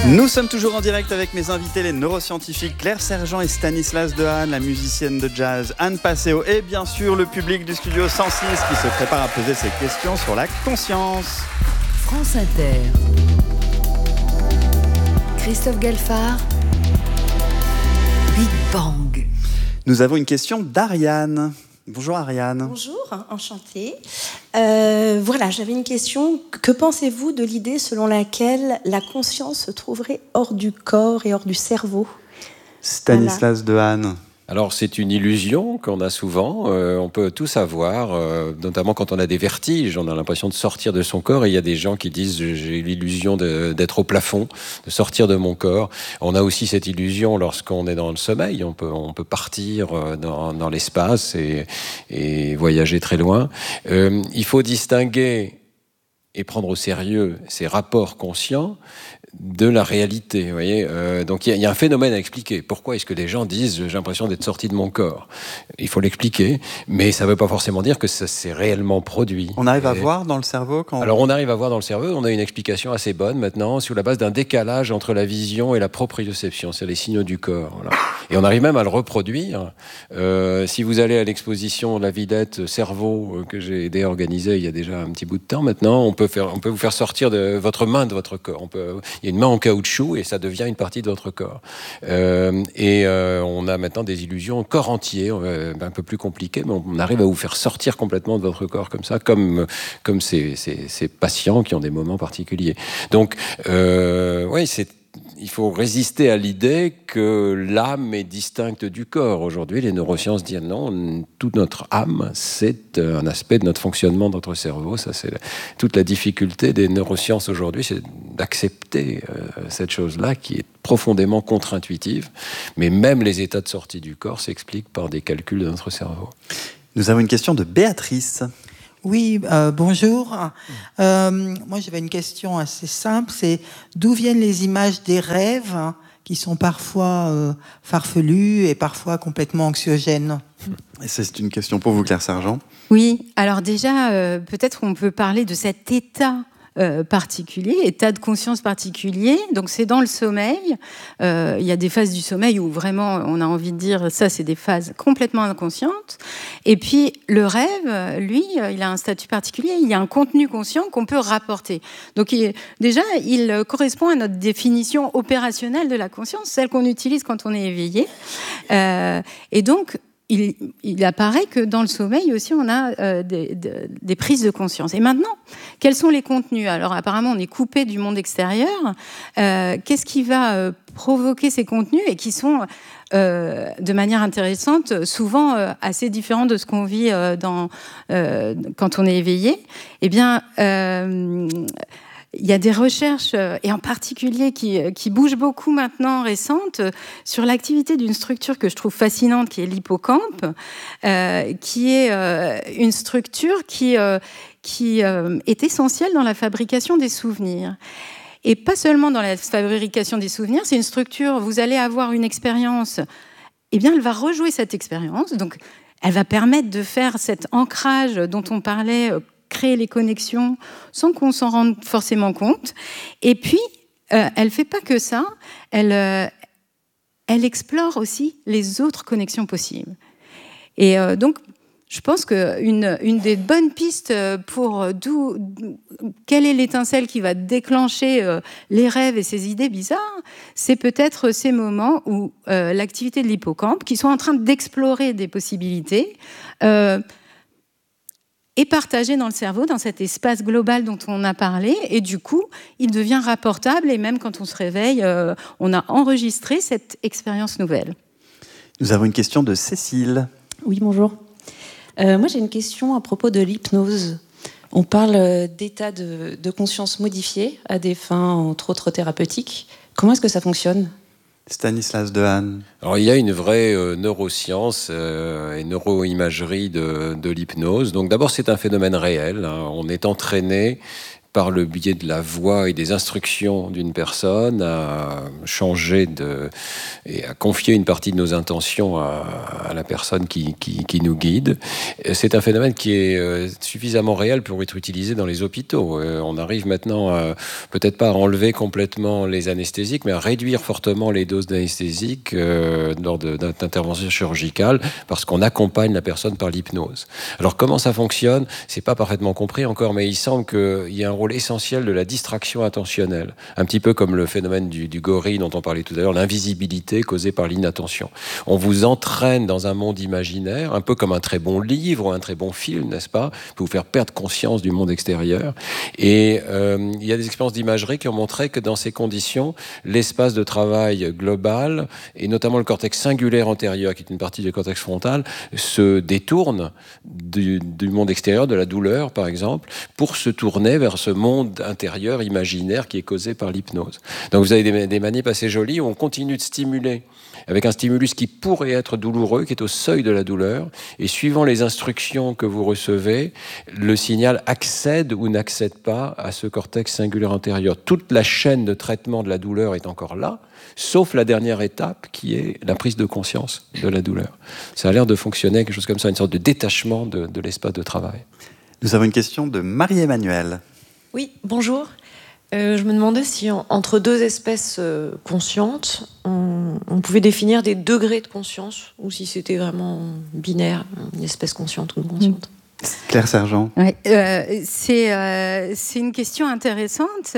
Nous sommes toujours en direct avec mes invités, les neuroscientifiques Claire Sergent et Stanislas Dehaene, la musicienne de jazz Anne Passeo et bien sûr le public du Studio 106 qui se prépare à poser ses questions sur la conscience. France Inter. Christophe Galfard. Big Bang. Nous avons une question d'Ariane. Bonjour Ariane. Bonjour, enchantée. Voilà, j'avais une question. Que pensez-vous de l'idée selon laquelle la conscience se trouverait hors du corps et hors du cerveau ? Stanislas Dehaene. Alors c'est une illusion qu'on a souvent, on peut tout savoir, notamment quand on a des vertiges, on a l'impression de sortir de son corps et il y a des gens qui disent j'ai l'illusion d'être au plafond, de sortir de mon corps. On a aussi cette illusion lorsqu'on est dans le sommeil, on peut partir dans l'espace et voyager très loin. Il faut distinguer et prendre au sérieux ces rapports conscients de la réalité, vous voyez. Donc il y a un phénomène à expliquer. Pourquoi est-ce que des gens disent j'ai l'impression d'être sorti de mon corps ? Il faut l'expliquer, mais ça ne veut pas forcément dire que ça s'est réellement produit. On arrive à voir dans le cerveau quand... Alors on arrive à voir dans le cerveau, on a une explication assez bonne maintenant sur la base d'un décalage entre la vision et la proprioception, c'est les signaux du corps. Voilà. Et on arrive même à le reproduire. Si vous allez à l'exposition de la Villette Cerveau que j'ai aidé à organiser il y a déjà un petit bout de temps maintenant, on peut vous faire sortir de votre main de votre corps. Il y a une main en caoutchouc et ça devient une partie de votre corps. On a maintenant des illusions corps entier, un peu plus compliquées, mais on arrive à vous faire sortir complètement de votre corps comme ça, comme ces patients qui ont des moments particuliers. Donc, oui, il faut résister à l'idée que l'âme est distincte du corps. Aujourd'hui, les neurosciences disent non, toute notre âme, c'est un aspect de notre fonctionnement, de notre cerveau. Ça, c'est toute la difficulté des neurosciences aujourd'hui, c'est d'accepter cette chose-là qui est profondément contre-intuitive. Mais même les états de sortie du corps s'expliquent par des calculs de notre cerveau. Nous avons une question de Béatrice. Oui, bonjour. Moi, j'avais une question assez simple. C'est d'où viennent les images des rêves qui sont parfois farfelues et parfois complètement anxiogènes ? Et c'est une question pour vous, Claire Sergent. Oui, alors déjà, peut-être on peut parler de cet état particulier, état de conscience particulier. Donc c'est dans le sommeil. Il y a des phases du sommeil où vraiment on a envie de dire ça, c'est des phases complètement inconscientes. Et puis le rêve, lui, il a un statut particulier. Il y a un contenu conscient qu'on peut rapporter. Donc il correspond à notre définition opérationnelle de la conscience, celle qu'on utilise quand on est éveillé. Et donc il apparaît que dans le sommeil aussi, on a des prises de conscience. Et maintenant, quels sont les contenus ? Alors apparemment, on est coupé du monde extérieur. Qu'est-ce qui va provoquer ces contenus et qui sont, de manière intéressante, souvent assez différents de ce qu'on vit quand on est éveillé ? Eh bien... il y a des recherches, et en particulier qui bougent beaucoup maintenant, récentes, sur l'activité d'une structure que je trouve fascinante, qui est l'hippocampe, qui est une structure qui est essentielle dans la fabrication des souvenirs. Et pas seulement dans la fabrication des souvenirs, c'est une structure, vous allez avoir une expérience, eh bien elle va rejouer cette expérience, donc elle va permettre de faire cet ancrage dont on parlait, créer les connexions sans qu'on s'en rende forcément compte. Et puis, elle ne fait pas que ça, elle explore aussi les autres connexions possibles. Et donc, je pense qu'une des bonnes pistes pour quelle est l'étincelle qui va déclencher les rêves et ces idées bizarres, c'est peut-être ces moments où l'activité de l'hippocampe, qui sont en train d'explorer des possibilités, est partagé dans le cerveau, dans cet espace global dont on a parlé, et du coup, il devient rapportable, et même quand on se réveille, on a enregistré cette expérience nouvelle. Nous avons une question de Cécile. Oui, bonjour. Moi, j'ai une question à propos de l'hypnose. On parle d'état de conscience modifié à des fins, entre autres, thérapeutiques. Comment est-ce que ça fonctionne ? Stanislas Dehaene. Alors il y a une vraie neuroscience et neuroimagerie de l'hypnose. Donc d'abord c'est un phénomène réel. On est entraîné par le biais de la voix et des instructions d'une personne, à changer et à confier une partie de nos intentions à la personne qui nous guide. C'est un phénomène qui est suffisamment réel pour être utilisé dans les hôpitaux. On arrive maintenant peut-être pas à enlever complètement les anesthésiques, mais à réduire fortement les doses d'anesthésiques lors d'interventions chirurgicales, parce qu'on accompagne la personne par l'hypnose. Alors comment ça fonctionne ? C'est pas parfaitement compris encore, mais il semble qu'il y a un rôle essentiel de la distraction attentionnelle, un petit peu comme le phénomène du gorille dont on parlait tout à l'heure, l'invisibilité causée par l'inattention. On vous entraîne dans un monde imaginaire, un peu comme un très bon livre ou un très bon film, n'est-ce pas ? Pour vous faire perdre conscience du monde extérieur. Et il y a des expériences d'imagerie qui ont montré que dans ces conditions, l'espace de travail global, et notamment le cortex singulaire antérieur, qui est une partie du cortex frontal, se détourne du monde extérieur, de la douleur par exemple, pour se tourner vers ce monde intérieur imaginaire qui est causé par l'hypnose. Donc vous avez des manips assez jolies où on continue de stimuler avec un stimulus qui pourrait être douloureux, qui est au seuil de la douleur, et suivant les instructions que vous recevez, le signal accède ou n'accède pas à ce cortex singulaire antérieur. Toute la chaîne de traitement de la douleur est encore là, sauf la dernière étape qui est la prise de conscience de la douleur. Ça a l'air de fonctionner, quelque chose comme ça, une sorte de détachement de l'espace de travail. Nous avons une question de Marie-Emmanuelle. Oui, bonjour. Je me demandais si entre deux espèces conscientes, on pouvait définir des degrés de conscience, ou si c'était vraiment binaire, une espèce consciente ou non consciente. Claire Sergent. Ouais, c'est une question intéressante.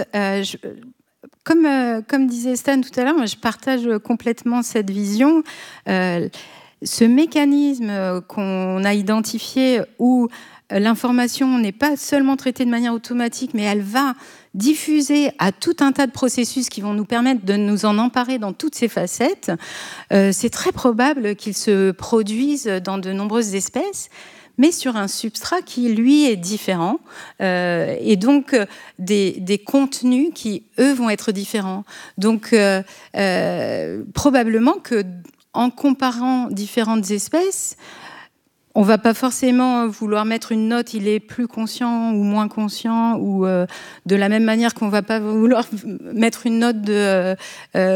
Comme disait Stan tout à l'heure, moi, je partage complètement cette vision. Ce mécanisme qu'on a identifié où l'information n'est pas seulement traitée de manière automatique, mais elle va diffuser à tout un tas de processus qui vont nous permettre de nous en emparer dans toutes ces facettes, c'est très probable qu'il se produise dans de nombreuses espèces, mais sur un substrat qui, lui, est différent, et donc des contenus qui, eux, vont être différents. Donc, probablement que, en comparant différentes espèces, on ne va pas forcément vouloir mettre une note, il est plus conscient ou moins conscient, ou de la même manière qu'on ne va pas vouloir mettre une note de